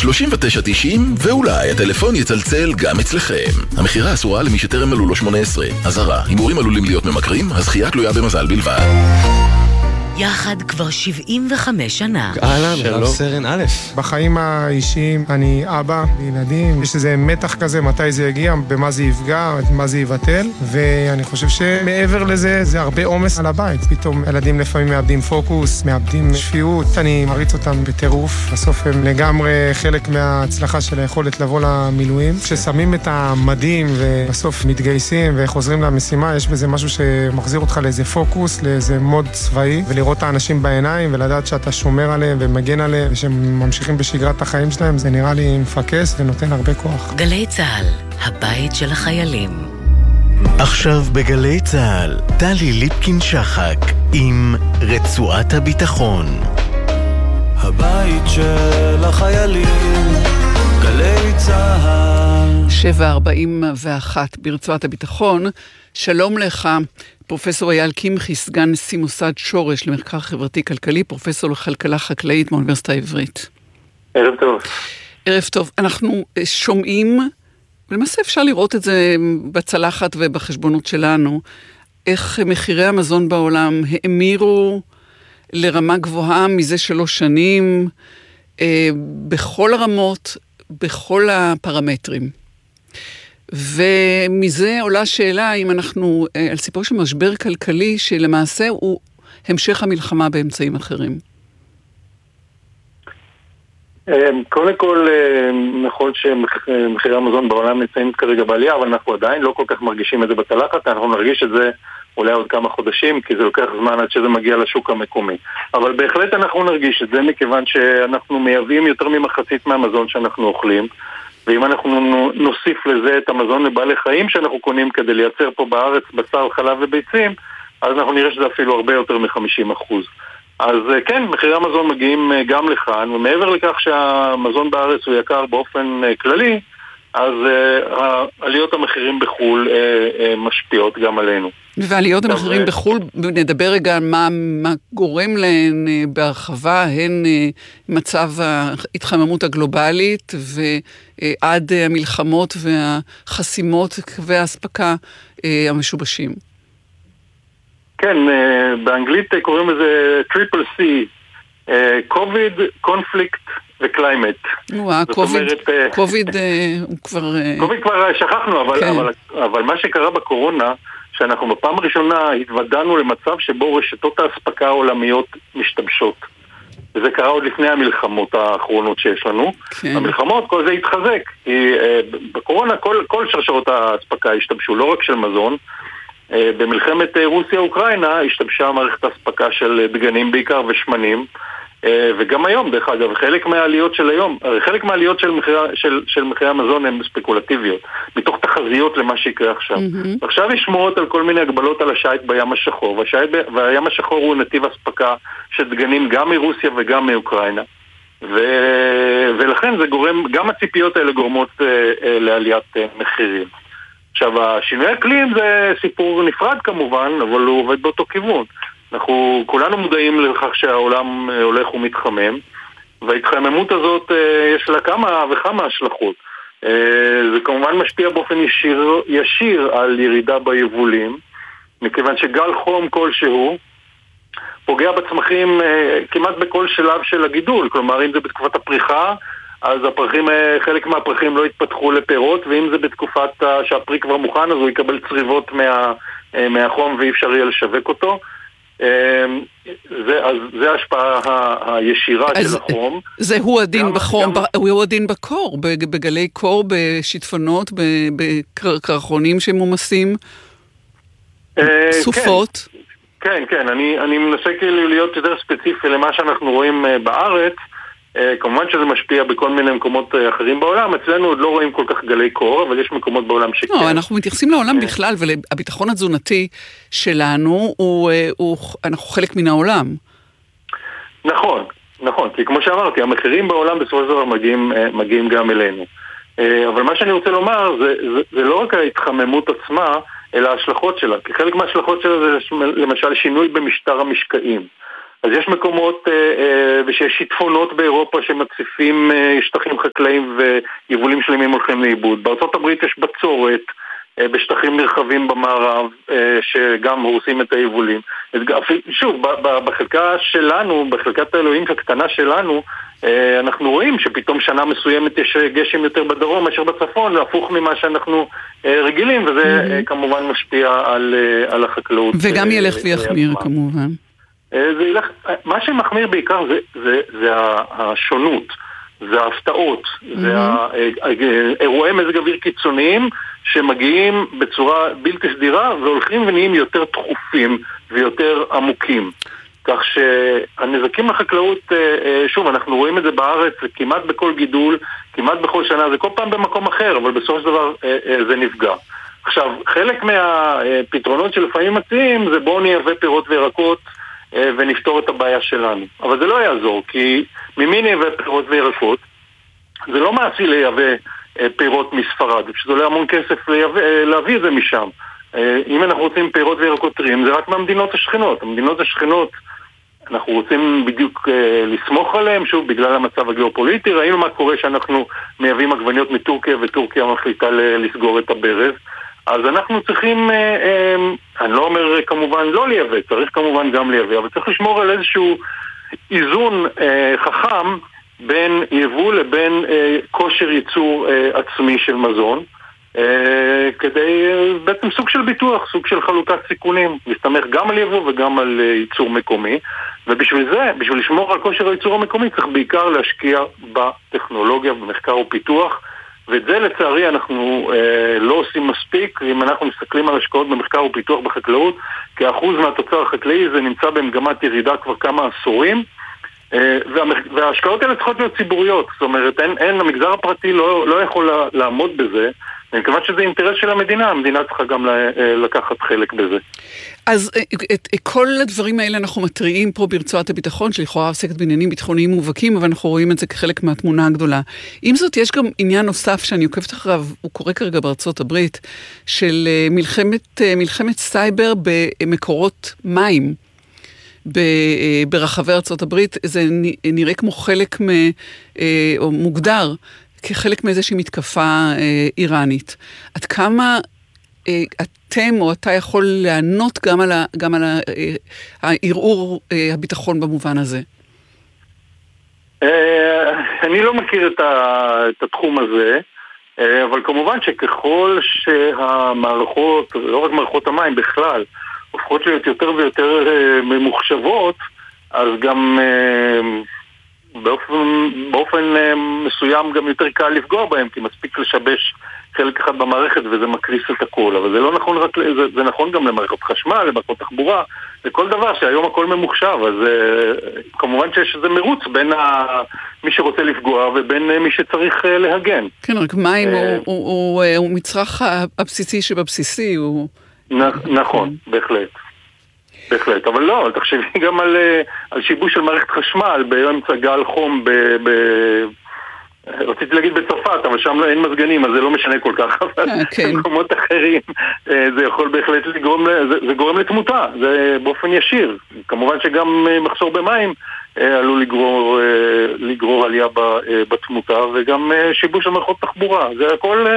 39.90 ואולי הטלפון יצלצל גם אצלכם. המחירה אסורה למי שטרם מלאו לו 18. אזהרה, הימורים עלולים להיות ממכרים, הזכייה תלויה במזל בלבד. יחד כבר 75 שנה. אהלן, שלום. סרן א'. בחיים האישיים אני אבא לילדים, יש איזה מתח כזה, מתי זה יגיע, במה זה יפגע, מה זה יבטל, ואני חושב שמעבר לזה, זה הרבה עומס על הבית. פתאום ילדים לפעמים מאבדים פוקוס, מאבדים שפיות, אני מריץ אותם בטירוף, בסוף הם לגמרי חלק מההצלחה של היכולת לבוא למילואים. כששמים את המדים ובסוף מתגייסים וחוזרים למשימה, יש בזה משהו שמחזיר אותך לאיזה פוקוס, לאיזה מוד צבאי, לראות את האנשים בעיניים ולדעת שאתה שומר עליהם ומגן עליהם ושהם ממשיכים בשגרת החיים שלהם, זה נראה לי מפקס ונותן הרבה כוח. גלי צהל, הבית של החיילים. עכשיו בגלי צהל, טלי ליפקין שחק עם רצועת הביטחון. הבית של החיילים, גלי צהל. 7:41 ברצועת הביטחון. שלום לך, פרופסור אייל קמחי, סגן נשיא מוסד שורש למחקר חברתי-כלכלי, פרופסור לכלכלה חקלאית מהאוניברסיטה העברית. ערב טוב. ערב טוב. אנחנו שומעים, ולמעשה אפשר לראות את זה בצלחת ובחשבונות שלנו, איך מחירי המזון בעולם האמירו לרמה גבוהה מזה 3 שנים, בכל הרמות, בכל הפרמטרים. ומזה עולה שאלה אם אנחנו על סיפור של משבר כלכלי שלמעשה הוא המשך המלחמה באמצעים אחרים. קודם כל נכון שמחירי המזון בעולם נמצאים כרגע בעלייה, אבל אנחנו עדיין לא כל כך מרגישים את זה בצלחת. אנחנו נרגיש את זה אולי עוד כמה חודשים, כי זה לוקח זמן עד שזה מגיע לשוק המקומי. אבל בהחלט אנחנו נרגיש את זה מכיוון שאנחנו מייבאים יותר ממחצית מהמזון שאנחנו אוכלים, ואם אנחנו נוסיף לזה את המזון לבעלי חיים שאנחנו קונים כדי לייצר פה בארץ בשר, חלב וביצים, אז אנחנו נראה שזה אפילו הרבה יותר מ-50%. אז כן, מחירי המזון מגיעים גם לכאן, ומעבר לכך שהמזון בארץ הוא יקר באופן כללי, אז עליות המחירים בחול משפיעות גם עלינו. ועליות המחירים בחול, נדבר רגע מה גורם להן בהרחבה, הן מצב ההתחממות הגלובלית ועד המלחמות והחסימות וההספקה המשובשים. כן, באנגלית קוראים לזה טריפל סי, קוביד, קונפליקט וקליימט. קוביד הוא כבר... קוביד כבר שכחנו, אבל מה שקרה בקורונה, שאנחנו בפעם הראשונה התוודענו למצב שבו רשתות האספקה העולמיות משתבשות. וזה קרה עוד לפני המלחמות האחרונות שיש לנו. המלחמות, כל זה התחזק. בקורונה כל שרשרות האספקה השתבשו, לא רק של מזון. במלחמת רוסיה-אוקראינה השתבשה מערכת האספקה של דגנים בעיקר ושמנים. וגם היום, דרך אגב, חלק מהעליות של היום, חלק מהעליות של מחירי המזון הן ספקולטיביות, מתוך תחזיות למה שיקרה עכשיו. עכשיו יש שמועות על כל מיני הגבלות על השייט בים השחור, והים השחור הוא נתיב אספקה של דגנים גם מרוסיה וגם מאוקראינה. ולכן זה גורם, גם הציפיות האלה גורמות לעליית מחירים. עכשיו, השינוי אקלים זה סיפור נפרד כמובן, אבל הוא עובד באותו כיוון. אנחנו כולנו מודעים לכך שהעולם הולך ומתחמם, וההתחממות הזאת יש לה כמה וכמה השלכות. זה כמובן משפיע באופן ישיר על ירידה ביבולים, מכיוון שגל חום כלשהו פוגע בצמחים כמעט בכל שלב של הגידול. כלומר, אם זה בתקופת הפריחה, אז חלק מהפרחים לא יתפתחו לפירות, ואם זה בתקופת שהפרי כבר מוכן, אז הוא יקבל צריבות מהחום ואי אפשר יהיה לשווק אותו. זה ההשפעה הישירה של החום. זה הוא הדין בחום, הוא הדין בקור, בגלי קור, בשיטפונות, בקרחונים שמומסים, סופות. כן, אני מנסה כאילו להיות יותר ספציפי למה שאנחנו רואים בארץ. כמובן שזה משפיע בכל מיני מקומות אחרים בעולם. אצלנו עוד לא רואים כל כך גלי קור, אבל יש מקומות בעולם שכן. לא, אנחנו מתייחסים לעולם בכלל, והביטחון התזונתי שלנו, אנחנו חלק מן העולם. נכון, כי כמו שאמרתי, המחירים בעולם בסופו של דבר מגיעים גם אלינו. אבל מה שאני רוצה לומר, זה לא רק ההתחממות עצמה, אלא ההשלכות שלה. כי חלק מההשלכות שלה זה למשל שינוי במשטר המשקעים. אז יש מקומות ושיש שיטפונות באירופה שמציפים שטחים חקלאיים ויבולים שלמים הולכים לאיבוד. בארצות הברית יש בצורת בשטחים נרחבים במערב שגם הורסים את היבולים. שוב, בחלקה שלנו, בחלקת האלוהים הקטנה שלנו, אנחנו רואים שפתאום שנה מסוימת יש גשם יותר בדרום מאשר בצפון, להפוך ממה שאנחנו רגילים, וזה כמובן משפיע על החקלאות. וגם ילך ויחמיר כמובן. מה שמחמיר בעיקר זה השונות, זה ההפתעות, זה אירועי מזג אוויר קיצוניים שמגיעים בצורה בלתי סדירה והולכים ונהיים יותר תכופים ויותר עמוקים. כך שהנזקים לחקלאות, שוב, אנחנו רואים את זה בארץ כמעט בכל גידול, כמעט בכל שנה, זה כל פעם במקום אחר, אבל בסופו של דבר זה נפגע. עכשיו, חלק מהפתרונות שלפעמים מציעים זה בואו נייבא פירות וירקות ונפתור את הבעיה שלנו. אבל זה לא יעזור, כי ממי נייבא פירות וירקות? זה לא מעשי לייבא פירות מספרד, שזה עולה המון כסף להביא את זה משם. אם אנחנו רוצים פירות וירקות טריים, זה רק מהמדינות השכנות. המדינות השכנות, אנחנו רוצים בדיוק לסמוך עליהם, שוב, בגלל המצב הגיאופוליטי. ראינו מה קורה שאנחנו מייבאים עגבניות מטורקיה, וטורקיה מחליטה לסגור את הברז. אז אנחנו צריכים, אני לא אומר כמובן לא לייבא, צריך כמובן גם לייבא, אבל צריך לשמור על איזשהו איזון חכם בין יבוא לבין כושר ייצור עצמי של מזון, כדי בעצם סוג של ביטוח, סוג של חלוקת סיכונים, להסתמך גם על יבוא וגם על ייצור מקומי. ובשביל זה, בשביל לשמור על כושר הייצור המקומי, צריך בעיקר להשקיע בטכנולוגיה, במחקר ופיתוח, ואת זה לצערי אנחנו לא עושים מספיק. אם אנחנו מסתכלים על השקעות במחקר ופיתוח בחקלאות, כאחוז מהתוצר החקלאי זה נמצא במגמת ירידה כבר כמה עשורים, וההשקעות האלה צריכות להיות ציבוריות. זאת אומרת, המגזר הפרטי לא יכול לעמוד בזה, כיוון שזה אינטרס של המדינה, המדינה צריכה גם לקחת חלק בזה. אז כל הדברים האלה אנחנו מטריעים פה ברצועת הביטחון, שלכאורה עוסקת בעניינים ביטחוניים מובהקים, אבל אנחנו רואים את זה כחלק מהתמונה הגדולה. עם זאת, יש גם עניין נוסף שאני עוקבת אחריו, הוא קורה כרגע בארצות הברית, של מלחמת סייבר במקורות מים ברחבי ארצות הברית. זה נראה כמו חלק או מוגדר כחלק מאיזושהי מתקפה איראנית. עד כמה אתם או אתה יכול לענות גם על הערעור הביטחון במובן הזה? אני לא מכיר את התחום הזה, אבל כמובן שככל שהמערכות, לא רק מערכות המים בכלל, הופכות להיות יותר ויותר ממוחשבות, אז גם באופן מסוים גם יותר קל לפגוע בהם, כי מספיק לשבש חלק אחד במערכת וזה מקריס את הכל. אבל זה לא נכון רק, זה נכון גם למערכות חשמל, למערכות תחבורה, לכל דבר שהיום הכל ממוחשב. אז כמובן שיש איזה מרוץ בין מי שרוצה לפגוע ובין מי שצריך להגן. כן, רק מים הוא מצרך הבסיסי שבבסיסי. נכון, בהחלט. בהחלט, אבל לא, תחשבי גם על שיבוש של מערכת חשמל באמצע גל חום רציתי להגיד בצרפת, אבל שם אין מזגנים, אז זה לא משנה כל כך, אבל במקומות אחרים זה יכול בהחלט זה גורם לתמותה, זה באופן ישיר. כמובן שגם מחסור במים עלול לגרור עלייה בתמותה, וגם שיבוש של מערכות תחבורה. זה הכל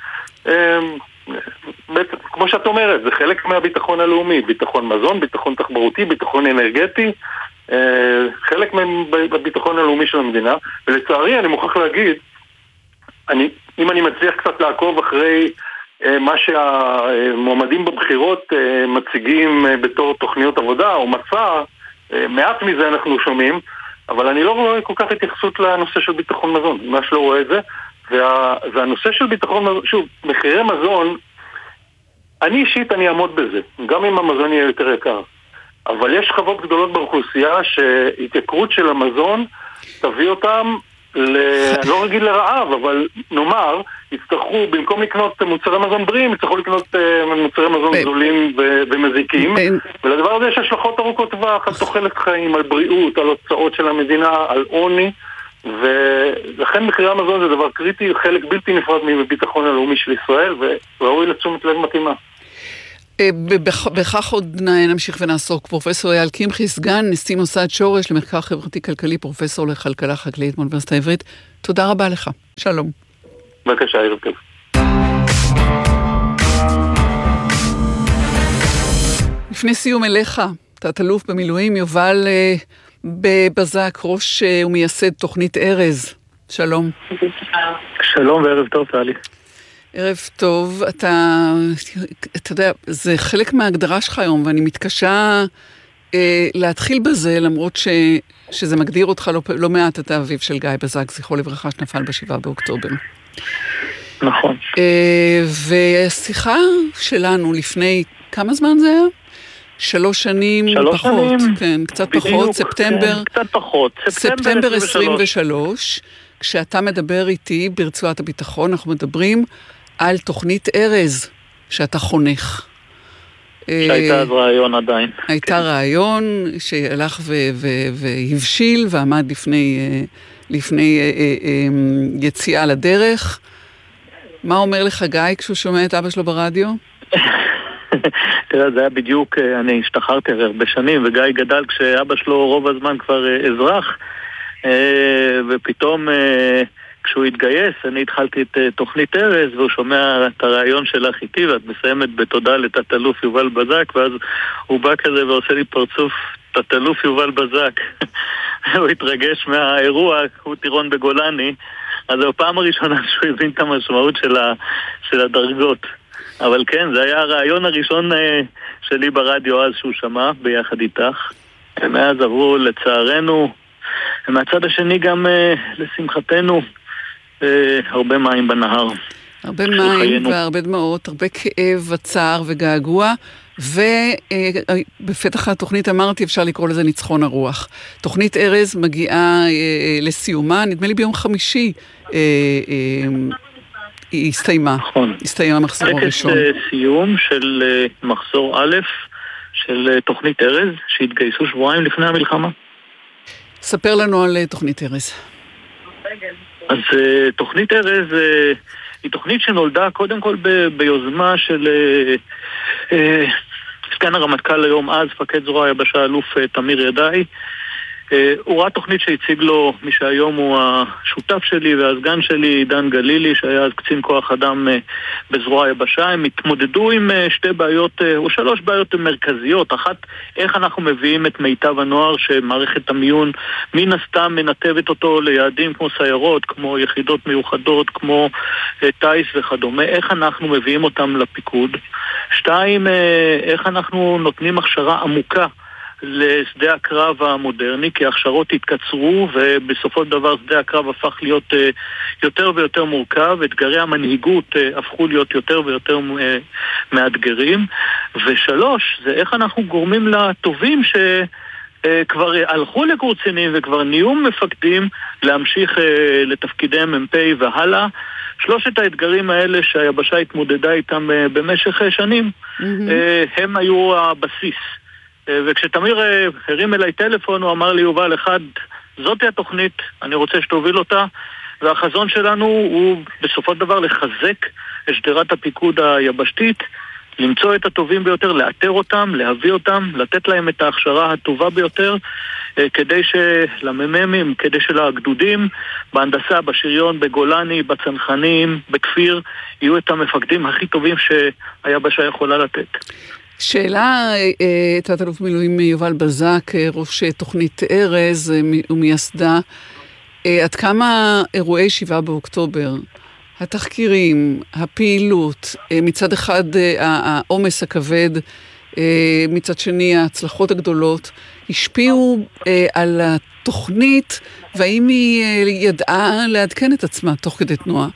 כמו שאת אומרת, זה חלק מהביטחון הלאומי, ביטחון מזון, ביטחון תחברותי, ביטחון אנרגטי, חלק מהביטחון הלאומי של המדינה. ולצערי אני מוכרח להגיד, אם אני מצליח קצת לעקוב אחרי מה שהמועמדים בבחירות מציגים בתור תוכניות עבודה או מצע, מעט מזה אנחנו שומעים, אבל אני לא רואה כל כך התייחסות לנושא של ביטחון מזון, ממש לא רואה את זה. והנושא של ביטחון מזון, שוב, מחירי מזון, אני אישית אני אעמוד בזה, גם אם המזון יהיה יותר יקר. אבל יש שכבות גדולות באוכלוסייה שהתייקרות של המזון תביא אותם, לא רגיל לרעב, אבל נאמר, יצטרכו, במקום לקנות מוצרי מזון בריאים, יצטרכו לקנות מוצרי מזון גדולים ומזיקים. ולדבר הזה יש השלכות ארוכות טווח, על תוחלת חיים, על בריאות, על הוצאות של המדינה, על עוני. ולכן מחירי המזון זה דבר קריטי, חלק בלתי נפרד מביטחון הלאומי של ישראל, וראוי לתשומת לב מתאימה. בכך עוד נמשיך ונעסוק. פרופסור אייל קמחי, סגן נשיא מוסד שורש למחקר חברתי-כלכלי, פרופסור לכלכלה חקלאית באוניברסיטה העברית. תודה רבה לך. שלום. בבקשה, ערב טוב. לפני סיום אליך, תת-אלוף במילואים יובל בבזק, ראש ומייסד תוכנית ארז. שלום. שלום וערב טוב, טלי. ערב טוב, אתה יודע, זה חלק מההגדרה שלך היום, ואני מתקשה להתחיל בזה, למרות שזה מגדיר אותך לא מעט, אתה אביו של גיא בזק, זכרו לברכה, שנפל ב7 באוקטובר. נכון. והשיחה שלנו לפני, כמה זמן זה היה? 3 שנים פחות, כן, קצת פחות, ספטמבר, קצת פחות, ספטמבר 23, כשאתה מדבר איתי ברצועת הביטחון, אנחנו מדברים על תוכנית ארז שאתה חונך. שהייתה אז רעיון עדיין. הייתה רעיון שהלך והבשיל ועמד לפני יציאה לדרך. מה אומר לך גיא כשהוא שומע את אבא שלו ברדיו? תראה, זה היה בדיוק, אני השתחררתי הרבה שנים, וגיא גדל כשאבא שלו רוב הזמן כבר אזרח, ופתאום כשהוא התגייס, אני התחלתי את תוכנית ארז, והוא שומע את הרעיון שלך איתי, ואת מסיימת בתודה לתת-אלוף יובל בזק, ואז הוא בא כזה ועושה לי פרצוף, תת-אלוף יובל בזק. הוא התרגש מהאירוע, הוא טירון בגולני, אז זו הפעם הראשונה שהוא הבין את המשמעות של הדרגות. אבל כן, זה היה הרעיון הראשון שלי ברדיו אז שהוא שמע ביחד איתך. מאז עברו לצערנו, מהצד השני גם לשמחתנו, הרבה מים בנהר. הרבה מים והרבה דמעות, הרבה כאב וצער וגעגוע, ובפתח התוכנית אמרתי, אפשר לקרוא לזה ניצחון הרוח. תוכנית ארז מגיעה לסיומה, נדמה לי ביום חמישי, היא הסתיימה. נכון. הסתיים המחזור הראשון. טקס סיום של מחזור א' של תוכנית ארז, שהתגייסו שבועיים לפני המלחמה. ספר לנו על תוכנית ארז. אז תוכנית ארז היא תוכנית שנולדה קודם כל ביוזמה של סגן הרמטכ"ל היום אז, מפקד זרוע היבשה אלוף תמיר ידעי. הוא ראה תוכנית שהציג לו מי שהיום הוא השותף שלי והסגן שלי, דן גלילי, שהיה אז קצין כוח אדם בזרוע היבשה. הם התמודדו עם 2 בעיות או 3 בעיות מרכזיות. אחת, איך אנחנו מביאים את מיטב הנוער שמערכת המיון מן הסתם מנתבת אותו ליעדים כמו סיירות, כמו יחידות מיוחדות, כמו טייס וכדומה. איך אנחנו מביאים אותם לפיקוד. 2, איך אנחנו נותנים הכשרה עמוקה לשדה הקרב המודרני, כי ההכשרות התקצרו ובסופו של דבר שדה הקרב הפך להיות יותר ויותר מורכב, אתגרי המנהיגות הפכו להיות יותר ויותר מאתגרים. ו3, זה איך אנחנו גורמים לטובים שכבר הלכו לקורצינים וכבר נהיו מפקדים להמשיך לתפקידי מ"פ והלאה. 3 האתגרים האלה שהיבשה התמודדה איתם במשך שנים, הם היו הבסיס. וכשתמיר הרים אליי טלפון, הוא אמר לי, יובל, אחד, זאת התוכנית, אני רוצה שתוביל אותה, והחזון שלנו הוא בסופו של דבר לחזק את שדרת הפיקוד היבשתית, למצוא את הטובים ביותר, לאתר אותם, להביא אותם, לתת להם את ההכשרה הטובה ביותר, כדי שלמ"מים, כדי שלגדודים, בהנדסה, בשריון, בגולני, בצנחנים, בכפיר, יהיו את המפקדים הכי טובים שהיבשה יכולה לתת. שאלה, תת-אלוף מילואים יובל בזק, ראש תוכנית ארז ומייסדה, עד כמה אירועי 7 באוקטובר, התחקירים, הפעילות, מצד אחד העומס הכבד, מצד שני ההצלחות הגדולות, השפיעו על התוכנית, והאם היא ידעה לעדכן את עצמה תוך כדי תנועה?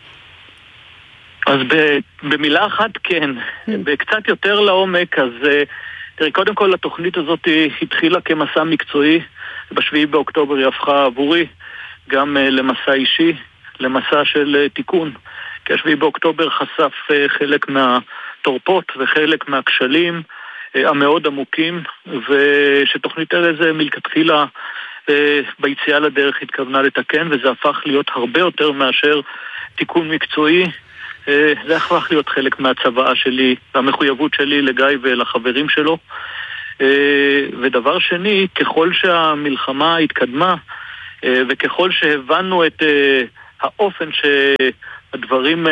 אז במילה אחת כן, בקצת יותר לעומק, אז תראי, קודם כל התוכנית הזאת התחילה כמסע מקצועי, ב7 באוקטובר היא הפכה עבורי גם למסע אישי, למסע של תיקון, כי 7 באוקטובר חשף חלק מהתורפות וחלק מהכשלים המאוד עמוקים, ושתוכנית ארז מלכתחילה ביציאה לדרך התכוונה לתקן, וזה הפך להיות הרבה יותר מאשר תיקון מקצועי. זה הפך להיות חלק מהצבאה שלי, והמחויבות שלי לגיא ולחברים שלו. ודבר שני, ככל שהמלחמה התקדמה, וככל שהבנו את האופן שהדברים,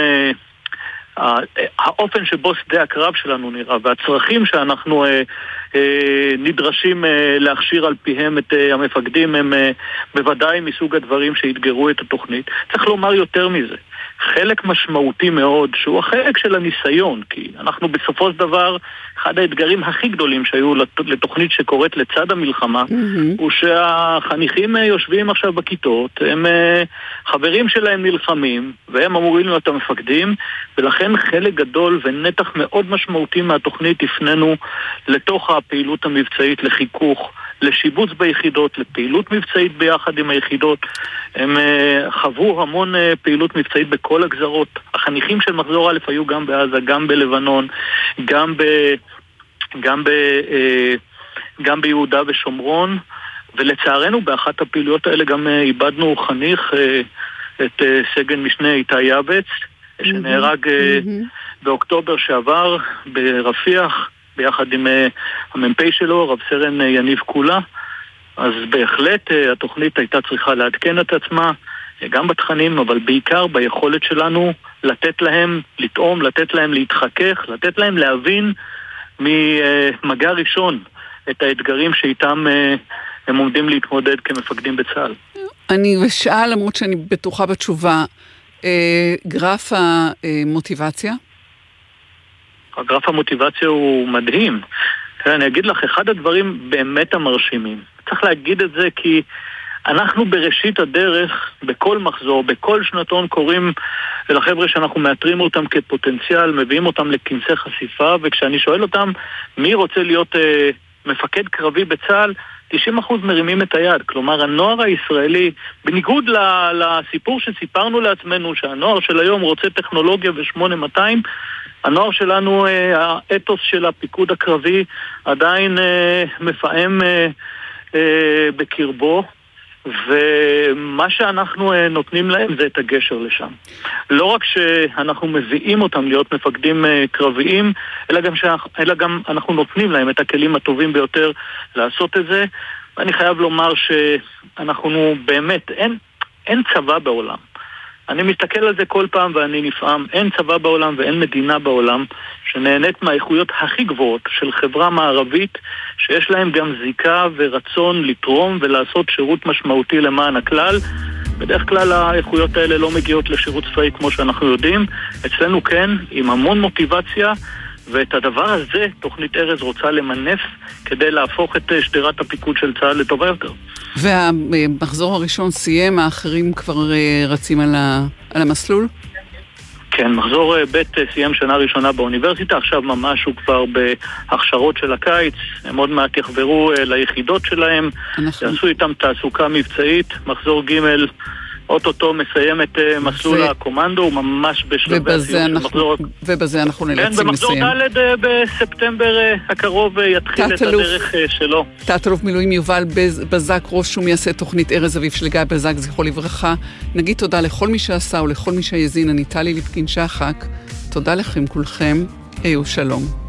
האופן שבו שדה הקרב שלנו נראה, והצרכים שאנחנו נדרשים להכשיר על פיהם את המפקדים, הם בוודאי מסוג הדברים שהתגרו את התוכנית. צריך לומר יותר מזה. חלק משמעותי מאוד, שהוא החלק של הניסיון, כי אנחנו בסופו של דבר, אחד האתגרים הכי גדולים שהיו לתוכנית שקורית לצד המלחמה, הוא שהחניכים יושבים עכשיו בכיתות, הם חברים שלהם נלחמים, והם אמורים להיות המפקדים, ולכן חלק גדול ונתח מאוד משמעותי מהתוכנית הפנינו לתוך הפעילות המבצעית, לחיכוך, לשיבוץ ביחידות, לפעילות מבצעית ביחד עם היחידות. הם חוו המון פעילות מבצעית בכל הגזרות. החניכים של מחזור א' היו גם בעזה, גם בלבנון, גם ביהודה ושומרון, ולצערנו באחת הפעילויות האלה גם איבדנו חניך, את סגן משנה איתי יבץ, שנהרג באוקטובר שעבר ברפיח, ביחד עם המ"פ שלו, רב סרן יניב קולה. אז בהחלט התוכנית הייתה צריכה לעדכן את עצמה, גם בתכנים, אבל בעיקר ביכולת שלנו לתת להם לטעום, לתת להם להתחכך, לתת להם להבין ממגע ראשון את האתגרים שאיתם הם עומדים להתמודד כמפקדים בצה"ל. אני ושאל, למרות שאני בטוחה בתשובה, גרף המוטיבציה? הגרף המוטיבציה הוא מדהים. אני אגיד לך, אחד הדברים באמת המרשימים. צריך להגיד את זה כי אנחנו בראשית הדרך, בכל מחזור, בכל שנתון קוראים לחבר'ה שאנחנו מאתרים אותם כפוטנציאל, מביאים אותם לכנסי חשיפה, וכשאני שואל אותם מי רוצה להיות מפקד קרבי בצה"ל, 90% מרימים את היד. כלומר, הנוער הישראלי, בניגוד לסיפור שסיפרנו לעצמנו, שהנוער של היום רוצה טכנולוגיה ו-8200, הנוער שלנו, האתוס של הפיקוד הקרבי עדיין מפעם בקרבו, ומה שאנחנו נותנים להם זה את הגשר לשם. לא רק שאנחנו מביאים אותם להיות מפקדים קרביים, אלא גם אנחנו נותנים להם את הכלים הטובים ביותר לעשות את זה. ואני חייב לומר שאנחנו באמת, אין צבא בעולם. אני מסתכל על זה כל פעם ואני נפעם. אין צבא בעולם ואין מדינה בעולם שנהנית מהאיכויות הכי גבוהות של חברה מערבית, שיש להם גם זיקה ורצון לתרום ולעשות שירות משמעותי למען הכלל. בדרך כלל האיכויות האלה לא מגיעות לשירות צבאי כמו שאנחנו יודעים. אצלנו כן, עם המון מוטיבציה, ואת הדבר הזה תוכנית ארז רוצה למנף כדי להפוך את שדרת הפיקוד של צה"ל לטובה יותר. והמחזור הראשון סיים, האחרים כבר רצים על המסלול? כן, מחזור ב' סיים שנה ראשונה באוניברסיטה, עכשיו ממש הוא כבר בהכשרות של הקיץ, הם עוד מעט יחברו ליחידות שלהם, יעשו איתם תעסוקה מבצעית, מחזור ג' אוטוטו מסיים את מסלול הקומנדו, הוא ממש בשלבי הסיום של מחזור... ובזה אנחנו נאלצים לסיים. במחזור ד' בספטמבר הקרוב יתחיל את הדרך שלו. תת-אלוף מילואים יובל בזק, ראש שום יעשה תוכנית ארז אביב של גיא בזק, זכרו לברכה. נגיד תודה לכל מי שעשה ולכל מי שיזין. אני טלי ליפקין שחק. תודה לכם כולכם. שלום.